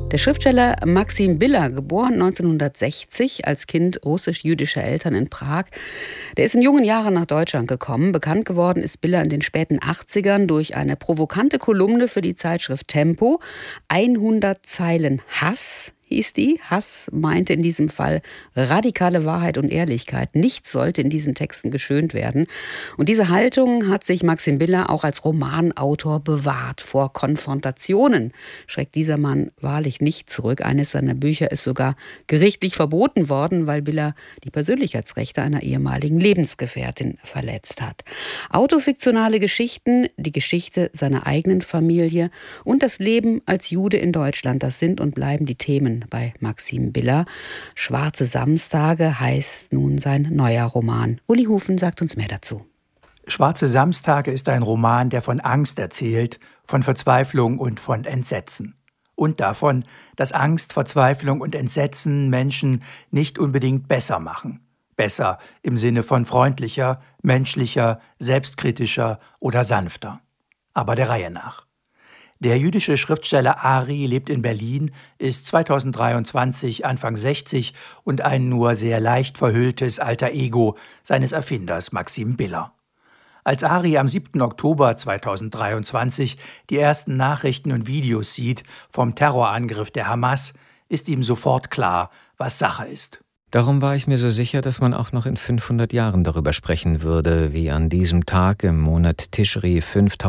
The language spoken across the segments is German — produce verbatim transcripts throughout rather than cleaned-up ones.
Der Schriftsteller Maxim Billa, geboren neunzehnhundertsechzig als Kind russisch-jüdischer Eltern in Prag, der ist in jungen Jahren nach Deutschland gekommen. Bekannt geworden ist Billa in den späten achtzigern durch eine provokante Kolumne für die Zeitschrift Tempo. hundert Zeilen Hass hieß die. Hass meinte in diesem Fall radikale Wahrheit und Ehrlichkeit. Nichts sollte in diesen Texten geschönt werden. Und diese Haltung hat sich Maxim Billa auch als Romanautor bewahrt. Vor Konfrontationen schreckt dieser Mann wahrlich nicht zurück. Eines seiner Bücher ist sogar gerichtlich verboten worden, weil Billa die Persönlichkeitsrechte einer ehemaligen Lebensgefährtin verletzt hat. Autofiktionale Geschichten, die Geschichte seiner eigenen Familie und das Leben als Jude in Deutschland, das sind und bleiben die Themen bei Maxim Billa. Schwarze Samstage heißt nun sein neuer Roman. Uli Hufen sagt uns mehr dazu. Schwarze Samstage ist ein Roman, der von Angst erzählt, von Verzweiflung und von Entsetzen. Und davon, dass Angst, Verzweiflung und Entsetzen Menschen nicht unbedingt besser machen. Besser im Sinne von freundlicher, menschlicher, selbstkritischer oder sanfter. Aber der Reihe nach. Der jüdische Schriftsteller Ari lebt in Berlin, ist zweitausenddreiundzwanzig Anfang sechzig und ein nur sehr leicht verhülltes alter Ego seines Erfinders Maxim Billa. Als Ari am siebten Oktober zweitausenddreiundzwanzig die ersten Nachrichten und Videos sieht vom Terrorangriff der Hamas, ist ihm sofort klar, was Sache ist. Darum war ich mir so sicher, dass man auch noch in fünfhundert Jahren darüber sprechen würde, wie an diesem Tag im Monat Tischri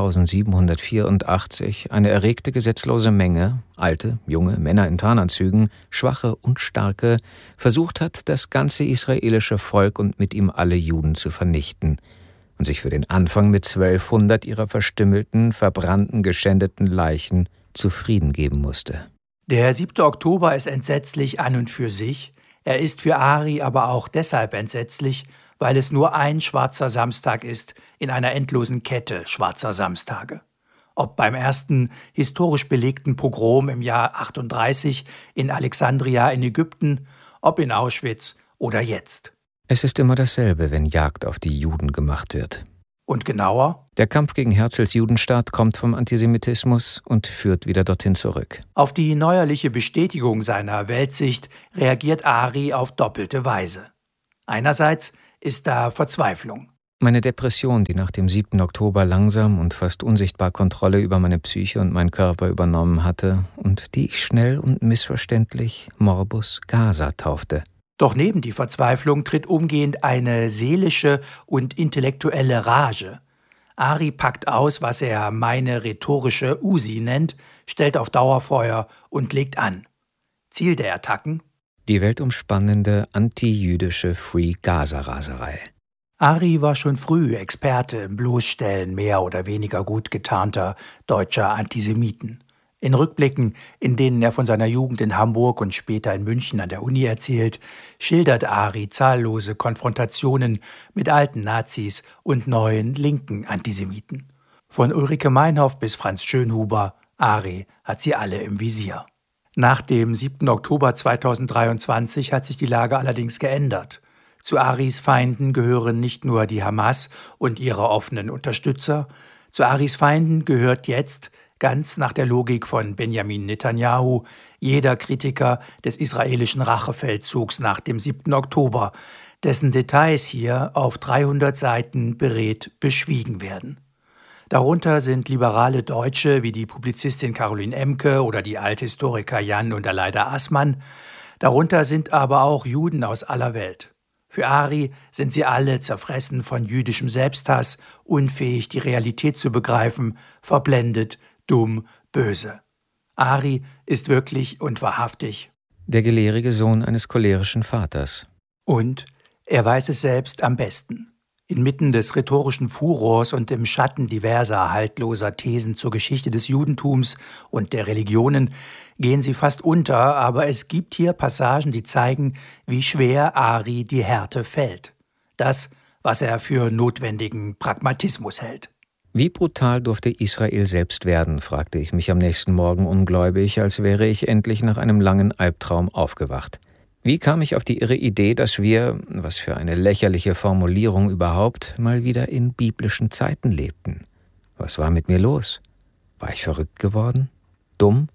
fünftausendsiebenhundertvierundachtzig eine erregte gesetzlose Menge, alte, junge Männer in Tarnanzügen, schwache und starke, versucht hat, das ganze israelische Volk und mit ihm alle Juden zu vernichten und sich für den Anfang mit zwölfhundert ihrer verstümmelten, verbrannten, geschändeten Leichen zufrieden geben musste. Der siebte Oktober ist entsetzlich an und für sich. Er ist für Ari aber auch deshalb entsetzlich, weil es nur ein schwarzer Samstag ist in einer endlosen Kette schwarzer Samstage. Ob beim ersten historisch belegten Pogrom im Jahr achtunddreißig in Alexandria in Ägypten, ob in Auschwitz oder jetzt. Es ist immer dasselbe, wenn Jagd auf die Juden gemacht wird. Und genauer? Der Kampf gegen Herzls Judenstaat kommt vom Antisemitismus und führt wieder dorthin zurück. Auf die neuerliche Bestätigung seiner Weltsicht reagiert Ari auf doppelte Weise. Einerseits ist da Verzweiflung. Meine Depression, die nach dem siebten Oktober langsam und fast unsichtbar Kontrolle über meine Psyche und meinen Körper übernommen hatte und die ich schnell und missverständlich Morbus Gaza taufte. Doch neben die Verzweiflung tritt umgehend eine seelische und intellektuelle Rage. Ari packt aus, was er meine rhetorische Usi nennt, stellt auf Dauerfeuer und legt an. Ziel der Attacken? Die weltumspannende anti-jüdische Free-Gaza-Raserei. Ari war schon früh Experte im Bloßstellen mehr oder weniger gut getarnter deutscher Antisemiten. In Rückblicken, in denen er von seiner Jugend in Hamburg und später in München an der Uni erzählt, schildert Ari zahllose Konfrontationen mit alten Nazis und neuen linken Antisemiten. Von Ulrike Meinhoff bis Franz Schönhuber, Ari hat sie alle im Visier. Nach dem siebten Oktober zweitausenddreiundzwanzig hat sich die Lage allerdings geändert. Zu Aris Feinden gehören nicht nur die Hamas und ihre offenen Unterstützer, zu Aris Feinden gehört jetzt, ganz nach der Logik von Benjamin Netanyahu, jeder Kritiker des israelischen Rachefeldzugs nach dem siebten Oktober, dessen Details hier auf dreihundert Seiten beredt beschwiegen werden. Darunter sind liberale Deutsche wie die Publizistin Caroline Emke oder die Althistoriker Jan und Aleida Assmann. Darunter sind aber auch Juden aus aller Welt. Für Ari sind sie alle zerfressen von jüdischem Selbsthass, unfähig, die Realität zu begreifen, verblendet, dumm, böse. Ari ist wirklich und wahrhaftig der gelehrige Sohn eines cholerischen Vaters. Und er weiß es selbst am besten. Inmitten des rhetorischen Furors und im Schatten diverser haltloser Thesen zur Geschichte des Judentums und der Religionen gehen sie fast unter, aber es gibt hier Passagen, die zeigen, wie schwer Ari die Härte fällt. Das, was er für notwendigen Pragmatismus hält. Wie brutal durfte Israel selbst werden, fragte ich mich am nächsten Morgen ungläubig, als wäre ich endlich nach einem langen Albtraum aufgewacht. Wie kam ich auf die irre Idee, dass wir, was für eine lächerliche Formulierung überhaupt, mal wieder in biblischen Zeiten lebten? Was war mit mir los? War ich verrückt geworden? Dumm?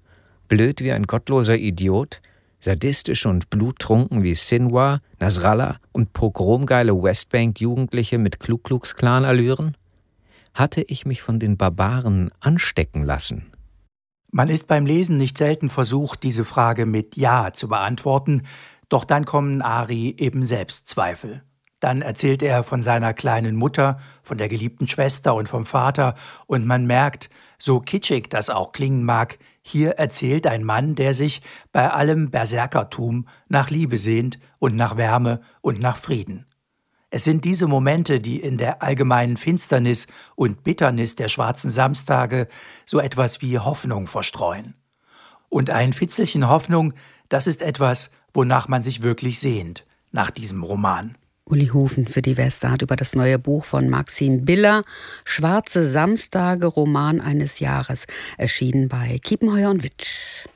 blöd wie ein gottloser Idiot, sadistisch und bluttrunken wie Sinwar, Nasrallah und pogromgeile Westbank-Jugendliche mit Ku-Klux-Klan-Allüren? Hatte ich mich von den Barbaren anstecken lassen? Man ist beim Lesen nicht selten versucht, diese Frage mit Ja zu beantworten, doch dann kommen Ari eben Selbstzweifel. Dann erzählt er von seiner kleinen Mutter, von der geliebten Schwester und vom Vater, und man merkt, so kitschig das auch klingen mag, hier erzählt ein Mann, der sich bei allem Berserkertum nach Liebe sehnt und nach Wärme und nach Frieden. Es sind diese Momente, die in der allgemeinen Finsternis und Bitternis der schwarzen Samstage so etwas wie Hoffnung verstreuen. Und ein Fitzelchen Hoffnung, das ist etwas, wonach man sich wirklich sehnt, nach diesem Roman. Uli Hufen für die Westart über das neue Buch von Maxim Biller, Schwarze Samstage, Roman eines Jahres, erschienen bei Kiepenheuer und Witsch.